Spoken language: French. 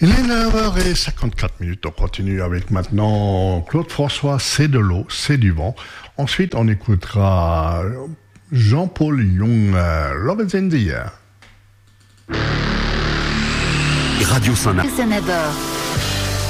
Il est 9h54. On continue avec maintenant Claude François, C'est de l'eau, c'est du vent. Ensuite, on écoutera Jean-Paul Young, Love is in the air. Radio Saint-Nazaire.